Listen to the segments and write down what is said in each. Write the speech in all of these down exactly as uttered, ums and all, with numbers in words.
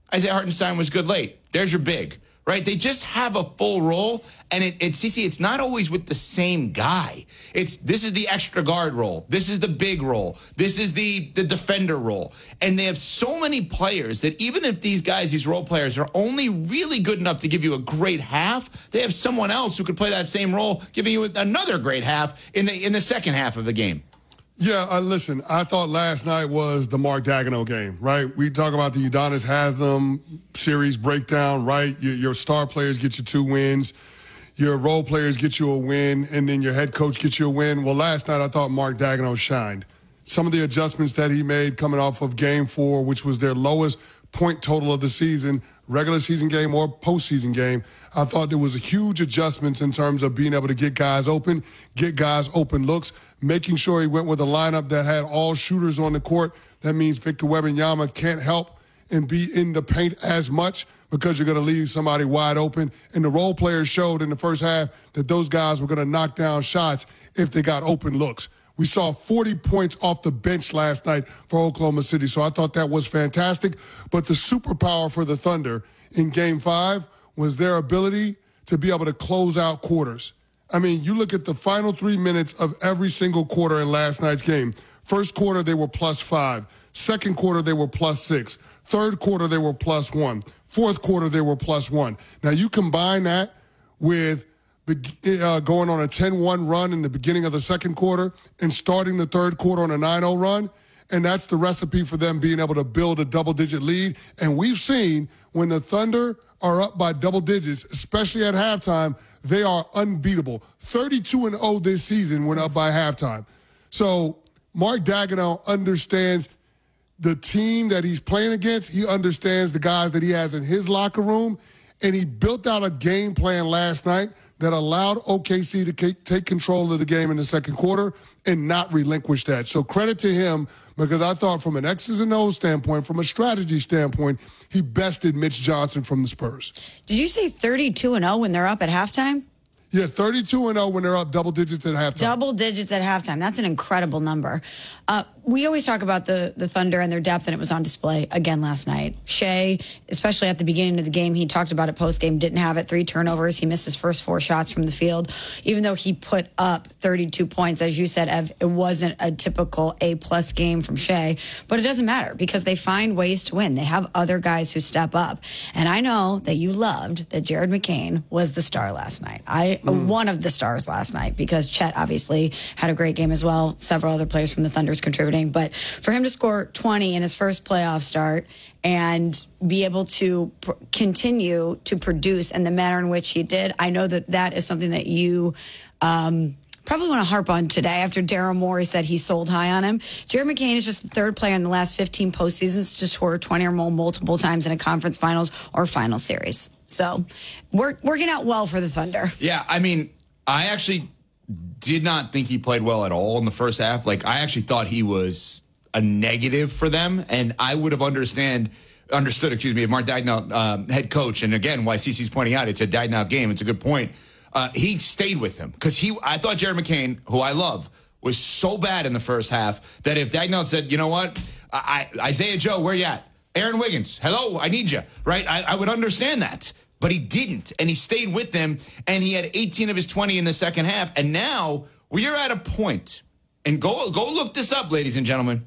Isaiah Hartenstein was good late. There's your big, right? They just have a full role, and it, it C C, it's not always with the same guy. It's this is the extra guard role. This is the big role. This is the, the defender role. And they have so many players that even if these guys, these role players, are only really good enough to give you a great half, they have someone else who could play that same role, giving you another great half in the in the second half of the game. Yeah, uh, listen, I thought last night was the Mark Daigneault game, right? We talk about the Udonis Haslem series breakdown, right? Your, your star players get you two wins. Your role players get you a win, and then your head coach gets you a win. Well, last night I thought Mark Daigneault shined. Some of the adjustments that he made coming off of game four, which was their lowest point total of the season, regular season game or postseason game, I thought there was a huge adjustments in terms of being able to get guys open, get guys open looks, making sure he went with a lineup that had all shooters on the court. That means Victor Wembanyama can't help and be in the paint as much because you're going to leave somebody wide open. And the role players showed in the first half that those guys were going to knock down shots if they got open looks. We saw forty points off the bench last night for Oklahoma City, so I thought that was fantastic. But the superpower for the Thunder in Game five was their ability to be able to close out quarters. I mean, you look at the final three minutes of every single quarter in last night's game. First quarter, they were plus five. Second quarter, they were plus six. Third quarter, they were plus one. Fourth quarter, they were plus one. Now, you combine that with uh, going on a ten one run in the beginning of the second quarter and starting the third quarter on a nine oh run, and that's the recipe for them being able to build a double-digit lead. And we've seen when the Thunder are up by double digits, especially at halftime, they are unbeatable. thirty-two and oh this season when up by halftime. So Mark Daigneault understands the team that he's playing against. He understands the guys that he has in his locker room. And he built out a game plan last night that allowed O K C to take control of the game in the second quarter and not relinquish that. So credit to him, because I thought from an X's and O's standpoint, from a strategy standpoint, he bested Mitch Johnson from the Spurs. Did you say thirty-two and oh when they're up at halftime? Yeah, thirty-two and oh when they're up double digits at halftime. Double digits at halftime. That's an incredible number. Uh, we always talk about the the Thunder and their depth, and it was on display again last night. Shea, especially at the beginning of the game, he talked about it post-game, didn't have it. Three turnovers. He missed his first four shots from the field. Even though he put up thirty-two points, as you said, Ev, it wasn't a typical A-plus game from Shea. But it doesn't matter because they find ways to win. They have other guys who step up. And I know that you loved that Jared McCain was the star last night. I mm. One of the stars last night, because Chet obviously had a great game as well. Several other players from the Thunder's contributing. But for him to score twenty in his first playoff start and be able to pr- continue to produce in the manner in which he did, I know that that is something that you um, probably want to harp on today after Daryl Morey said he sold high on him. Jared McCain is just the third player in the last fifteen postseasons to score twenty or more multiple times in a conference finals or final series. So work, working out well for the Thunder. Yeah, I mean, I actually did not think he played well at all in the first half. Like, I actually thought he was a negative for them, and I would have understand understood, excuse me, if Mark Daigneault, um, head coach, and again, why CeCe's pointing out it's a Daigneault game, it's a good point. Uh, he stayed with him because he. I thought Jared McCain, who I love, was so bad in the first half that if Daigneault said, you know what, I, I, Isaiah Joe, where you at? Aaron Wiggins, hello, I need you, right? I, I would understand that. But he didn't, and he stayed with them, and he had eighteen of his twenty in the second half. And now we are at a point, and go go look this up, ladies and gentlemen.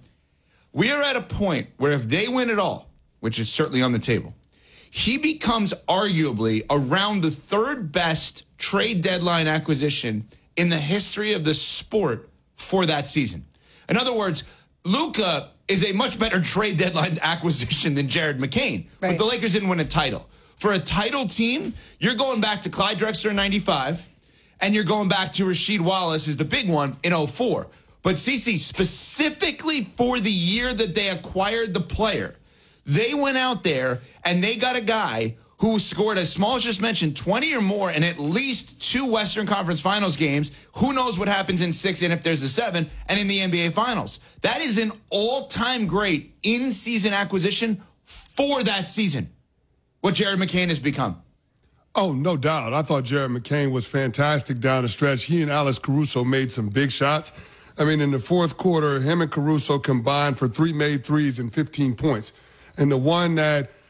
We are at a point where if they win it all, which is certainly on the table, he becomes arguably around the third best trade deadline acquisition in the history of the sport for that season. In other words, Luka is a much better trade deadline acquisition than Jared McCain. Right. But the Lakers didn't win a title. For a title team, you're going back to Clyde Drexler in ninety-five, and you're going back to Rasheed Wallace is the big one in oh four. But CeCe, specifically for the year that they acquired the player, they went out there and they got a guy who scored, as Small as just mentioned, twenty or more in at least two Western Conference Finals games. Who knows what happens in six and if there's a seven, and in the N B A Finals. That is an all-time great in-season acquisition for that season, what Jared McCain has become. Oh, no doubt. I thought Jared McCain was fantastic down the stretch. He and Alex Caruso made some big shots. I mean, in the fourth quarter, him and Caruso combined for three made threes and fifteen points. And the one that